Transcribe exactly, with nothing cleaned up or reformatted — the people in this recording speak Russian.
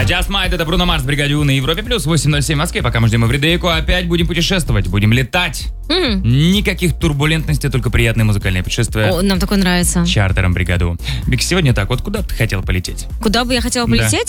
А Just Might — это Бруно Марс в бригаде У на Европе плюс восемь ноль семь в Москве. Пока мы ждем Эвридейку, опять будем путешествовать, будем летать. Mm. Никаких турбулентностей, только приятное музыкальное путешествие. О, нам такое нравится. Чартером бригаду. Бик, сегодня так, вот куда бы ты хотел полететь? Куда бы я хотела полететь?